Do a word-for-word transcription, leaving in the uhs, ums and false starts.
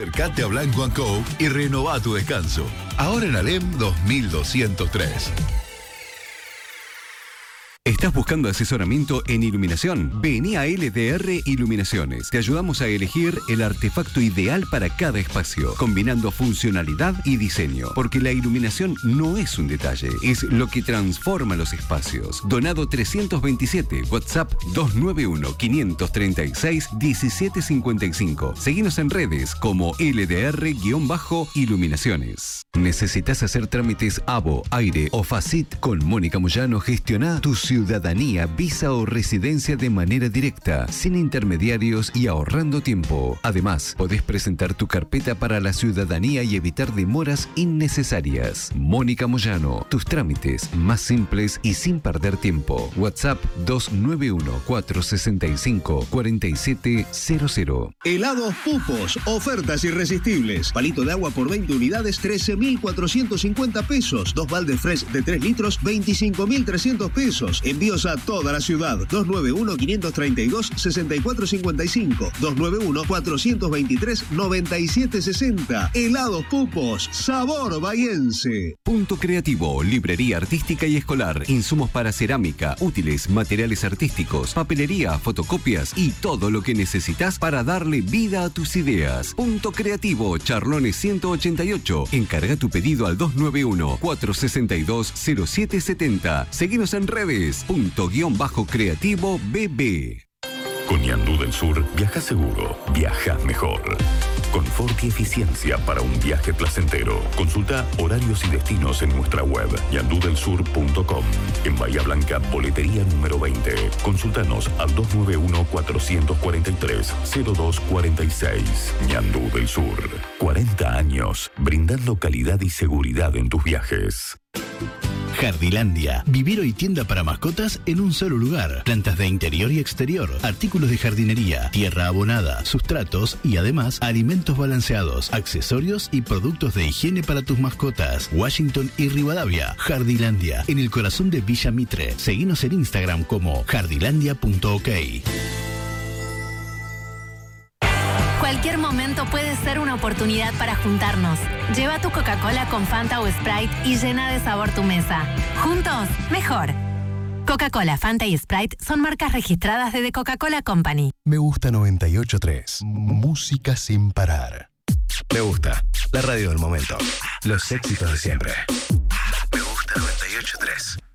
Acercate a Blanco and Co y renová tu descanso. Ahora en Alem dos mil doscientos tres. ¿Estás buscando asesoramiento en iluminación? Vení a L D R Iluminaciones. Te ayudamos a elegir el artefacto ideal para cada espacio, combinando funcionalidad y diseño. Porque la iluminación no es un detalle, es lo que transforma los espacios. Donado trescientos veintisiete, WhatsApp dos nueve uno, cinco tres seis, uno siete cinco cinco. Seguinos en redes como L D R-Iluminaciones. ¿Necesitas hacer trámites A B O, Aire o Facit? Con Mónica Moyano gestiona tu ciudadanía, visa o residencia de manera directa, sin intermediarios y ahorrando tiempo. Además, podés presentar tu carpeta para la ciudadanía y evitar demoras innecesarias. Mónica Moyano, tus trámites más simples y sin perder tiempo. WhatsApp dos nueve uno, cuatro seis cinco, cuatro siete cero cero. Helados Pupos, ofertas irresistibles. Palito de agua por veinte unidades, trece mil cuatrocientos cincuenta pesos. Dos baldes fresh de tres litros, veinticinco mil trescientos pesos. Envíos a toda la ciudad. dos nueve uno, cinco tres dos, seis cuatro cinco cinco. dos nueve uno, cuatro dos tres, nueve siete seis cero. Helados Pupos, sabor bahiense. Punto Creativo, librería artística y escolar, insumos para cerámica, útiles, materiales artísticos, papelería, fotocopias y todo lo que necesitas para darle vida a tus ideas. Punto Creativo, Charlones ciento ochenta y ocho. Encarga tu pedido al dos nueve uno, cuatro seis dos, cero siete siete cero. Seguinos en redes. Punto guión bajo creativo B B. Con Ñandú del Sur, viaja seguro, viajas mejor. Confort y eficiencia para un viaje placentero. Consulta horarios y destinos en nuestra web ñandú del sur punto com. En Bahía Blanca, boletería número veinte. Consultanos al dos nueve uno, cuatro cuatro tres, cero dos cuatro seis. Ñandú del Sur. cuarenta años brindando calidad y seguridad en tus viajes. Jardilandia, vivero y tienda para mascotas en un solo lugar. Plantas de interior y exterior, artículos de jardinería, tierra abonada, sustratos y además alimentos balanceados, accesorios y productos de higiene para tus mascotas. Washington y Rivadavia. Jardilandia, en el corazón de Villa Mitre. Seguinos en Instagram como jardilandia punto ok. Cualquier momento puede ser una oportunidad para juntarnos. Lleva tu Coca-Cola con Fanta o Sprite y llena de sabor tu mesa. Juntos, mejor. Coca-Cola, Fanta y Sprite son marcas registradas de The Coca-Cola Company. Me gusta noventa y ocho punto tres. Música sin parar. Me gusta. La radio del momento. Los éxitos de siempre. Me gusta noventa y ocho punto tres.